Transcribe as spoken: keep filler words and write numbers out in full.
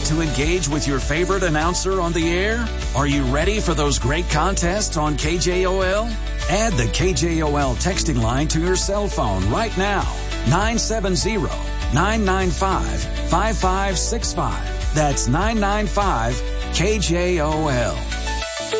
to engage with your favorite announcer on the air? Are you ready for those great contests on K J O L? Add the K J O L texting line to your cell phone right now. nine seven zero, nine nine five, five five six five. That's nine nine five K J O L.